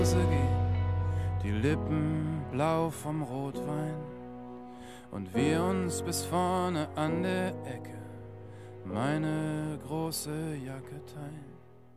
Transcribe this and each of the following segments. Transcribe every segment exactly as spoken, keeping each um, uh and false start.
gehen, die Lippen blau vom Rotwein und wir uns bis vorne an der Ecke meine große Jacke teilen.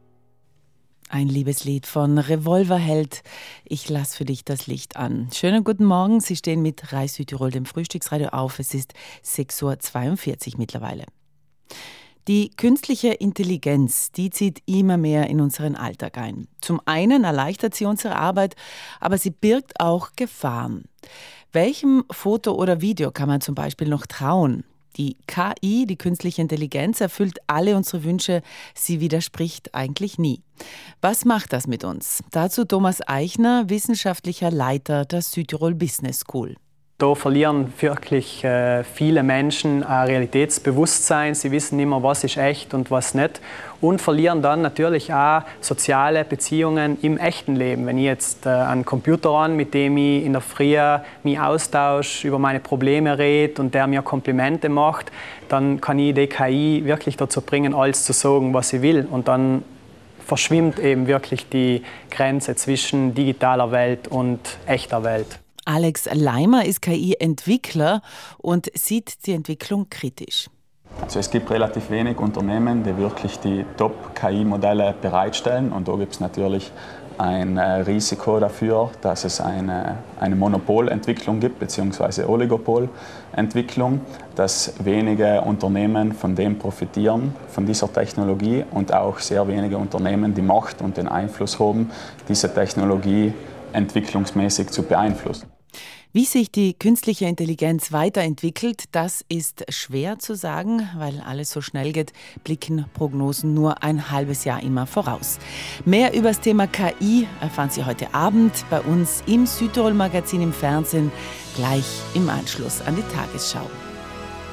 Ein Liebeslied von Revolverheld. Ich lass für dich das Licht an. Schönen guten Morgen. Sie stehen mit Reis Südtirol, dem Frühstücksradio, auf. Es ist sechs Uhr zweiundvierzig mittlerweile. Die künstliche Intelligenz, die zieht immer mehr in unseren Alltag ein. Zum einen erleichtert sie unsere Arbeit, aber sie birgt auch Gefahren. Welchem Foto oder Video kann man zum Beispiel noch trauen? Die K I, die künstliche Intelligenz, erfüllt alle unsere Wünsche, sie widerspricht eigentlich nie. Was macht das mit uns? Dazu Thomas Eichner, wissenschaftlicher Leiter der Südtirol Business School. Da verlieren wirklich äh, viele Menschen ein Realitätsbewusstsein. Sie wissen nicht mehr, was ist echt und was nicht. Und verlieren dann natürlich auch soziale Beziehungen im echten Leben. Wenn ich jetzt äh, einen Computer an, mit dem ich in der Früh mich austausche, über meine Probleme rede und der mir Komplimente macht, dann kann ich die K I wirklich dazu bringen, alles zu sagen, was sie will. Und dann verschwimmt eben wirklich die Grenze zwischen digitaler Welt und echter Welt. Alex Leimer ist K I-Entwickler und sieht die Entwicklung kritisch. Also es gibt relativ wenig Unternehmen, die wirklich die Top-K I-Modelle bereitstellen. Und da gibt es natürlich ein Risiko dafür, dass es eine, eine Monopolentwicklung gibt, beziehungsweise Oligopolentwicklung, dass wenige Unternehmen von dem profitieren, von dieser Technologie, und auch sehr wenige Unternehmen die Macht und den Einfluss haben, diese Technologie entwicklungsmäßig zu beeinflussen. Wie sich die künstliche Intelligenz weiterentwickelt, das ist schwer zu sagen, weil alles so schnell geht, blicken Prognosen nur ein halbes Jahr immer voraus. Mehr über das Thema K I erfahren Sie heute Abend bei uns im Südtirol Magazin im Fernsehen, gleich im Anschluss an die Tagesschau.